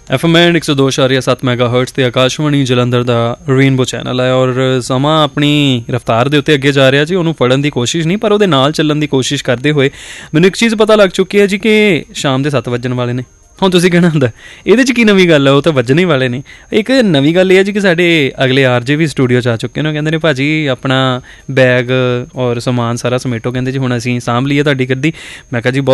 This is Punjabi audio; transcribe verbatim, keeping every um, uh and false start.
ਐਫ ਐਮ ਐਂਡ ਇੱਕ ਸੌ ਦੋ ਇਸ਼ਾਰੀਆ ਸੱਤ ਮੈਗਾ ਹਰਟਸ 'ਤੇ ਆਕਾਸ਼ਵਾਣੀ ਜਲੰਧਰ ਦਾ ਰੇਨਬੋ ਚੈਨਲ ਹੈ। ਔਰ ਸਮਾਂ ਆਪਣੀ ਰਫਤਾਰ ਦੇ ਉੱਤੇ ਅੱਗੇ ਜਾ ਰਿਹਾ ਜੀ। ਉਹਨੂੰ ਫੜਨ ਦੀ ਕੋਸ਼ਿਸ਼ ਨਹੀਂ, ਪਰ ਉਹਦੇ ਨਾਲ ਚੱਲਣ ਦੀ ਕੋਸ਼ਿਸ਼ ਕਰਦੇ ਹੋਏ ਮੈਨੂੰ ਇੱਕ ਚੀਜ਼ ਪਤਾ ਲੱਗ ਚੁੱਕੀ ਹੈ ਜੀ ਕਿ ਸ਼ਾਮ ਦੇ ਸੱਤ ਵੱਜਣ ਵਾਲੇ ਨੇ। ਹੁਣ ਤੁਸੀਂ ਕਹਿਣਾ ਹੁੰਦਾ ਇਹਦੇ 'ਚ ਕੀ ਨਵੀਂ ਗੱਲ ਹੈ, ਉਹ ਤਾਂ ਵੱਜਣੇ ਵਾਲੇ ਨੇ। ਇੱਕ ਨਵੀਂ ਗੱਲ ਇਹ ਹੈ ਜੀ ਕਿ ਸਾਡੇ ਅਗਲੇ ਆਰ ਜੇ ਵੀ ਸਟੂਡੀਓ 'ਚ ਆ ਚੁੱਕੇ ਨੇ। ਉਹ ਕਹਿੰਦੇ ਨੇ ਭਾਅ ਜੀ ਆਪਣਾ ਬੈਗ ਔਰ ਸਮਾਨ ਸਾਰਾ ਸਮੇਟੋ, ਕਹਿੰਦੇ ਜੀ ਹੁਣ ਅਸੀਂ ਸਾਂਭ ਲਈਏ ਤੁਹਾਡੀ ਗੱਡੀ। ਮੈਂ ਕਿਹਾ ਜੀ ਬਹੁਤ